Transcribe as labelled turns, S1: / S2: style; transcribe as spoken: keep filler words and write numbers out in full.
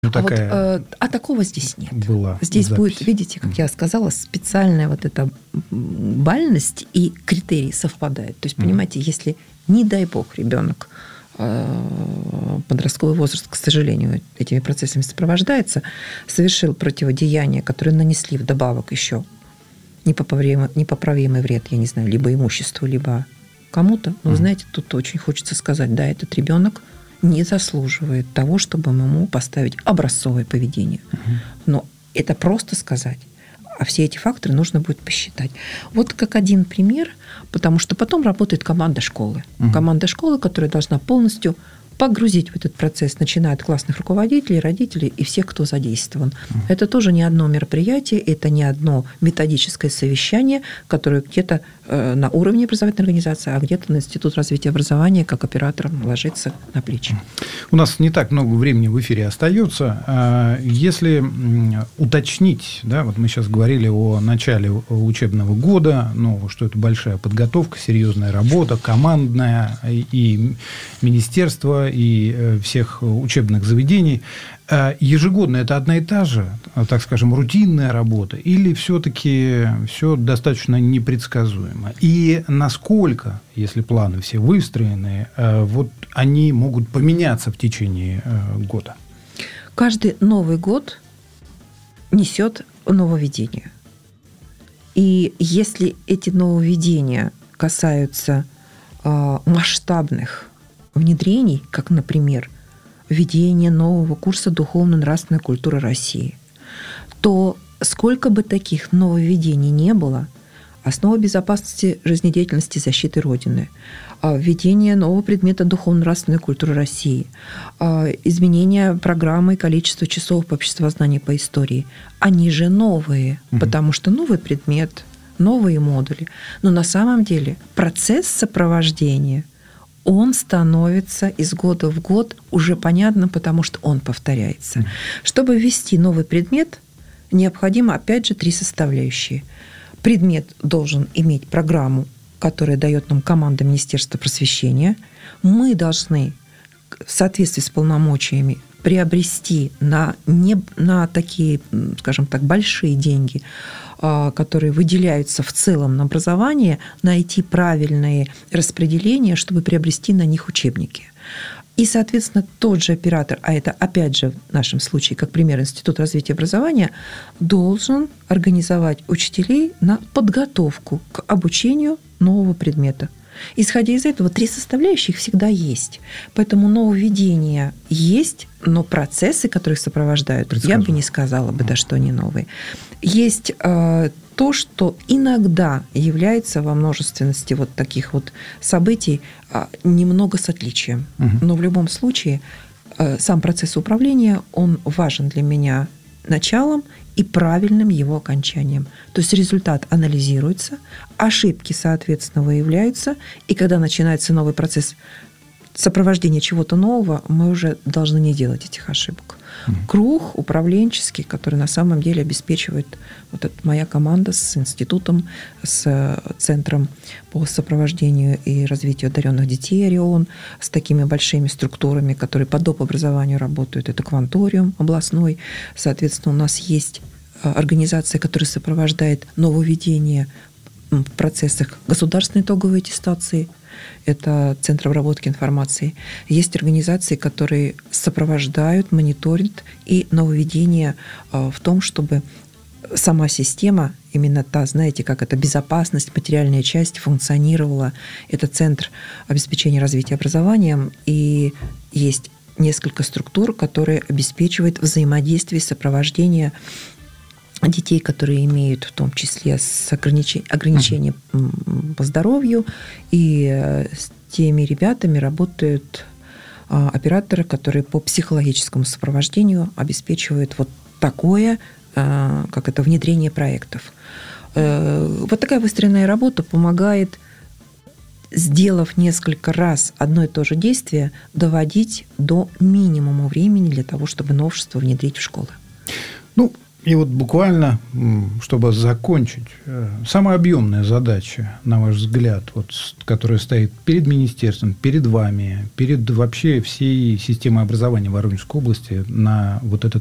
S1: Ну,
S2: а,
S1: такая
S2: вот, э, а такого здесь нет.
S1: Была
S2: здесь
S1: запись.
S2: Будет, видите, как я сказала, специальная вот эта бальность и критерии совпадают. То есть, понимаете, mm. если, не дай бог, ребенок подростковый возраст, к сожалению, этими процессами сопровождается, совершил противодеяния, которые нанесли вдобавок еще непоправимый, непоправимый вред, я не знаю, либо имуществу, либо кому-то. Но, mm. знаете, тут очень хочется сказать, да, этот ребенок не заслуживает того, чтобы ему поставить образцовое поведение. Mm-hmm. Но это просто сказать. А все эти факторы нужно будет посчитать. Вот как один пример, потому что потом работает команда школы. Mm-hmm. Команда школы, которая должна полностью погрузить в этот процесс, начиная от классных руководителей, родителей и всех, кто задействован. Mm-hmm. Это тоже не одно мероприятие, это не одно методическое совещание, которое где-то на уровне образовательной организации, а где-то на Институт развития образования как оператором ложится на плечи.
S1: У нас не так много времени в эфире остается. Если уточнить, да, вот мы сейчас говорили о начале учебного года, ну, что это большая подготовка, серьезная работа, командная, и министерство, и всех учебных заведений. Ежегодно это одна и та же, так скажем, рутинная работа, или все-таки все достаточно непредсказуемо? И насколько, если планы все выстроены, вот они могут поменяться в течение года?
S2: Каждый Новый год несет нововведения. И если эти нововведения касаются масштабных внедрений, как, например, введение нового курса духовно-нравственной культуры России, то сколько бы таких нововведений не было, основа безопасности жизнедеятельности и защиты Родины, введение нового предмета духовно-нравственной культуры России, изменение программы и количества часов по обществознанию по истории, они же новые, угу. потому что новый предмет, новые модули. Но на самом деле процесс сопровождения он становится из года в год уже понятным, потому что он повторяется. Mm. Чтобы ввести новый предмет, необходимо, опять же, три составляющие. Предмет должен иметь программу, которая дает нам команда Министерства просвещения. Мы должны в соответствии с полномочиями приобрести на, не, на такие, скажем так, большие деньги, которые выделяются в целом на образование, найти правильные распределения, чтобы приобрести на них учебники. И, соответственно, тот же оператор, а это, опять же, в нашем случае, как пример, Институт развития образования, должен организовать учителей на подготовку к обучению нового предмета. Исходя из этого, три составляющих всегда есть. Поэтому нововведения есть, но процессы, которые их сопровождают, я бы не сказала бы, да, что они новые. Есть э, то, что иногда является во множественности вот таких вот событий э, немного с отличием. Угу. Но в любом случае э, сам процесс управления, он важен для меня началом и правильным его окончанием. То есть результат анализируется, ошибки, соответственно, выявляются, и когда начинается новый процесс сопровождения чего-то нового, мы уже должны не делать этих ошибок. Mm-hmm. Круг управленческий, который на самом деле обеспечивает вот эта моя команда с институтом, с Центром по сопровождению и развитию одаренных детей «Орион», с такими большими структурами, которые по доп. Образованию работают. Это Кванториум областной. Соответственно, у нас есть организация, которая сопровождает нововведение в процессах государственной итоговой аттестации. Это Центр обработки информации. Есть организации, которые сопровождают, мониторят и нововведения в том, чтобы сама система, именно та, знаете, как это безопасность, материальная часть функционировала. Это Центр обеспечения развития образованием, и есть несколько структур, которые обеспечивают взаимодействие, сопровождение детей, которые имеют в том числе с ограничением, ограничением uh-huh. по здоровью, и с теми ребятами работают операторы, которые по психологическому сопровождению обеспечивают вот такое, как это, внедрение проектов. Вот такая выстроенная работа помогает, сделав несколько раз одно и то же действие, доводить до минимума времени для того, чтобы новшество внедрить в школы.
S1: Ну, И вот буквально, чтобы закончить, самая объемная задача, на ваш взгляд, вот, которая стоит перед министерством, перед вами, перед вообще всей системой образования Воронежской области на вот этот